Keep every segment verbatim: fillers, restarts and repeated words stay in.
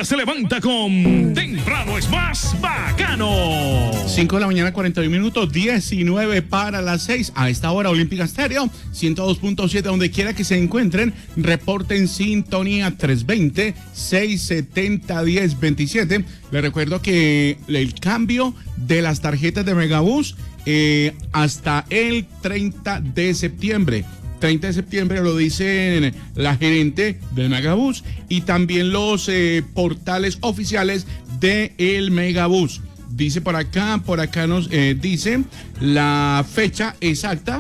Colombia se levanta con Temprano es más bacano. cinco de la mañana, cuarenta y un minutos, diecinueve para las seis. A esta hora, Olímpica Estéreo, ciento dos punto siete, donde quiera que se encuentren, reporten sintonía tres veinte, seiscientos setenta, diez veintisiete. Les recuerdo que el cambio de las tarjetas de Megabús eh, hasta el treinta de septiembre. treinta de septiembre lo dice la gerente del Megabús y también los eh, portales oficiales del Megabús. Dice por acá, por acá nos eh, dice la fecha exacta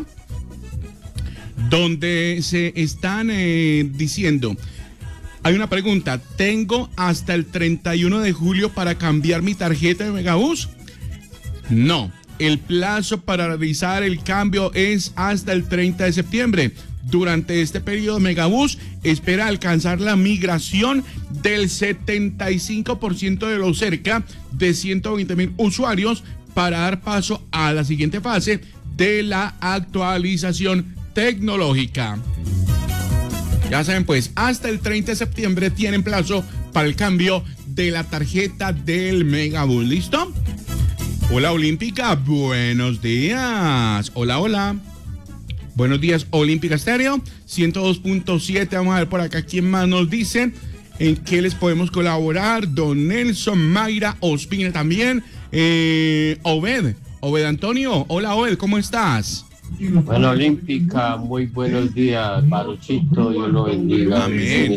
donde se están eh, diciendo. Hay una pregunta, ¿tengo hasta el treinta y uno de julio para cambiar mi tarjeta de Megabús? No. El plazo para realizar el cambio es hasta el treinta de septiembre. Durante este periodo, Megabús espera alcanzar la migración del setenta y cinco por ciento de los cerca de ciento veinte mil usuarios para dar paso a la siguiente fase de la actualización tecnológica. Ya saben, pues, hasta el treinta de septiembre tienen plazo para el cambio de la tarjeta del Megabús. ¿Listo? Hola Olímpica, buenos días. Hola, hola. Buenos días, Olímpica Estéreo, ciento dos punto siete. Vamos a ver por acá quién más nos dice, en qué les podemos colaborar. Don Nelson, Mayra, Ospina también. Eh, Obed, Obed Antonio. Hola, Obed, ¿cómo estás? Bueno, Olímpica, muy buenos días, Baruchito, Dios lo bendiga. Amén.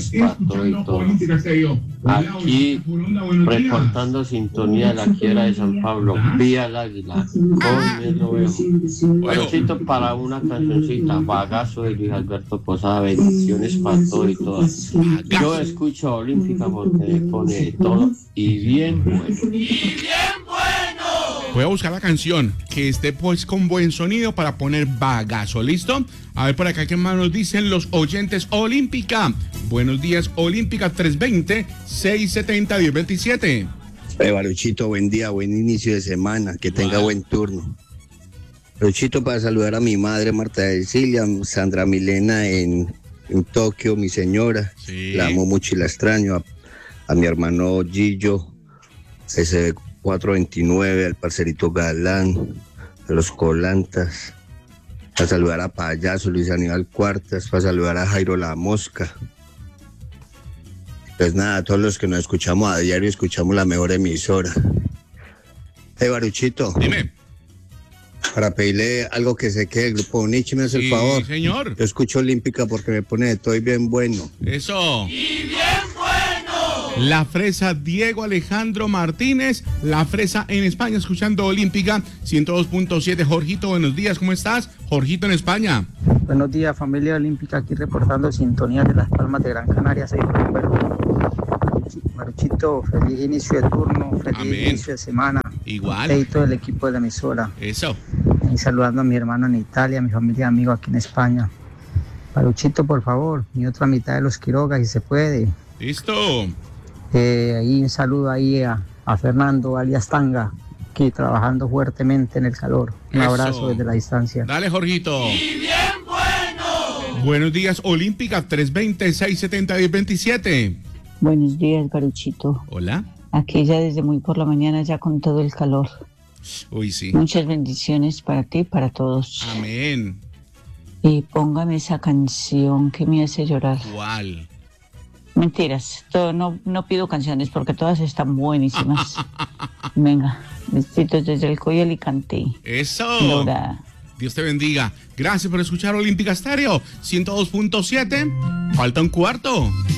Aquí, reportando sintonía de la quiera de San Pablo, vía el águila, con Dios lo veo. Baruchito, para una cancioncita, Bagazo de Luis Alberto Posada, bendiciones para todo y todas. Yo escucho a Olímpica porque me pone todo y bien bueno. Voy a buscar la canción que esté pues con buen sonido para poner Bagazo, ¿listo? A ver por acá qué más nos dicen los oyentes. Olímpica, buenos días Olímpica, tres veinte, seiscientos setenta, diez veintisiete. Eh, Baruchito, buen día, buen inicio de semana, que tenga wow. buen turno. Baruchito, para saludar a mi madre Marta de Cilia, Sandra Milena en, en Tokio, mi señora, sí. La amo mucho y la extraño, a, a mi hermano Gillo, ese cuatro veintinueve, al parcerito Galán, a los Colantas, para saludar a Payaso, Luis Aníbal Cuartas, para saludar a Jairo La Mosca. Pues nada, a todos los que nos escuchamos a diario, escuchamos la mejor emisora. Hey, Baruchito. Dime. Para pedirle algo que se quede, el grupo Nietzsche, me hace sí, el favor. Señor. Yo escucho Olímpica porque me pone de todo y bien bueno. Eso. Y bien bueno. La Fresa, Diego Alejandro Martínez, La Fresa en España, escuchando Olímpica, ciento dos punto siete. Jorgito, buenos días, ¿cómo estás? Jorgito en España. Buenos días, familia Olímpica, aquí reportando sintonía de Las Palmas de Gran Canaria, soy Maruchito, feliz inicio de turno, feliz Amén. Inicio de semana. Igual. Y todo el equipo de la emisora. Eso. Y saludando a mi hermano en Italia, a mi familia y amigos aquí en España. Maruchito, por favor, mi otra mitad de los Quiroga, si se puede. Listo. Eh, ahí un saludo ahí a, a Fernando alias Tanga, aquí trabajando fuertemente en el calor. Un Eso. Abrazo desde la distancia. Dale, Jorgito. Y bien bueno. Buenos días, Olímpica, tres veinte, seiscientos setenta, diez veintisiete. Buenos días, Baruchito. Hola. Aquí ya desde muy por la mañana, ya con todo el calor. Uy, sí. Muchas bendiciones para ti y para todos. Amén. Y póngame esa canción que me hace llorar. ¿Cuál? Mentiras, todo, no, no pido canciones porque todas están buenísimas. Venga, besitos desde el Coyo Alicante. Eso. Laura. Dios te bendiga. Gracias por escuchar Olímpica Estéreo ciento dos punto siete. Falta un cuarto.